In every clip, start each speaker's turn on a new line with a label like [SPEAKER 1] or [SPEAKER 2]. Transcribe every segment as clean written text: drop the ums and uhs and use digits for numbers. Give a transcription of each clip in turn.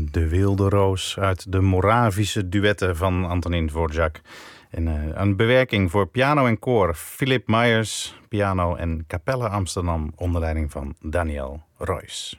[SPEAKER 1] De Wilde Roos uit de Moravische duetten van Antonín Dvořák. En een bewerking voor piano en koor. Philip Myers, piano en Capelle Amsterdam onder leiding van Daniel Roys.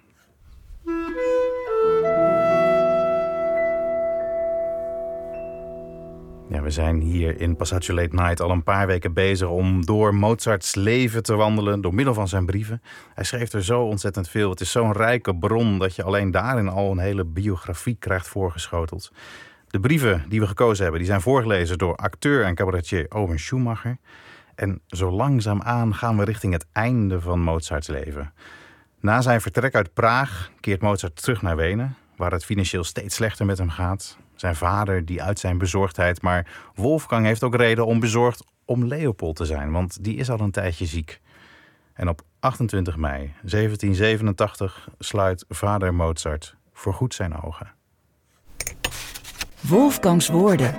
[SPEAKER 1] Ja, we zijn hier in Passaggio Late Night al een paar weken bezig om door Mozarts leven te wandelen door middel van zijn brieven. Hij schreef er zo ontzettend veel. Het is zo'n rijke bron dat je alleen daarin al een hele biografie krijgt voorgeschoteld. De brieven die we gekozen hebben, die zijn voorgelezen door acteur en cabaretier Owen Schumacher. En zo langzaamaan gaan we richting het einde van Mozarts leven. Na zijn vertrek uit Praag keert Mozart terug naar Wenen, waar het financieel steeds slechter met hem gaat. Zijn vader die uit zijn bezorgdheid, maar Wolfgang heeft ook reden om bezorgd om Leopold te zijn, want die is al een tijdje ziek. En op 28 mei 1787 sluit vader Mozart voorgoed zijn ogen.
[SPEAKER 2] Wolfgangs woorden.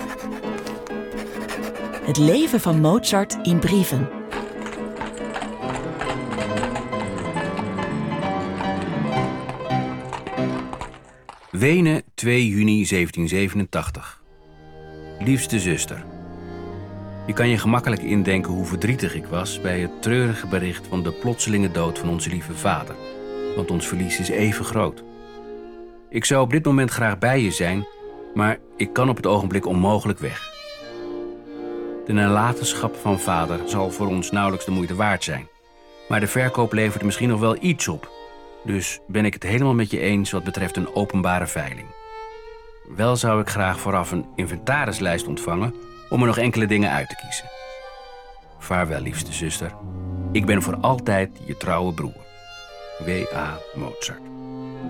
[SPEAKER 2] Het leven van Mozart in brieven.
[SPEAKER 3] Wenen, 2 juni 1787. Liefste zuster. Je kan je gemakkelijk indenken hoe verdrietig ik was bij het treurige bericht van de plotselinge dood van onze lieve vader. Want ons verlies is even groot. Ik zou op dit moment graag bij je zijn, maar ik kan op het ogenblik onmogelijk weg. De nalatenschap van vader zal voor ons nauwelijks de moeite waard zijn. Maar de verkoop levert misschien nog wel iets op. Dus ben ik het helemaal met je eens wat betreft een openbare veiling. Wel zou ik graag vooraf een inventarislijst ontvangen om er nog enkele dingen uit te kiezen. Vaarwel, liefste zuster. Ik ben voor altijd je trouwe broer. W.A. Mozart.